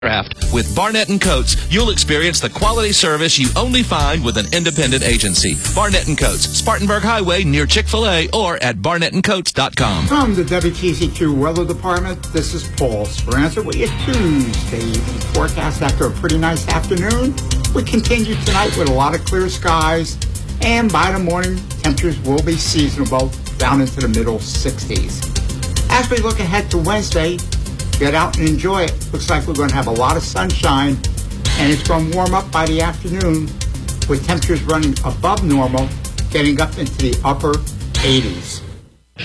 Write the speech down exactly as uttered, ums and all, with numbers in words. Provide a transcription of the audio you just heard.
With Barnett and Coates, you'll experience the quality service you only find with an independent agency. Barnett and Coates, Spartanburg Highway near Chick-fil-A or at barnett and coates dot com. From the W T C Q Weather Department, this is Paul Speranza with your Tuesday evening forecast after a pretty nice afternoon. We continue tonight with a lot of clear skies, and by the morning, temperatures will be seasonable down into the middle sixties. As we look ahead to Wednesday, get out and enjoy it. Looks like we're going to have a lot of sunshine, and it's going to warm up by the afternoon with temperatures running above normal, getting up into the upper eighties.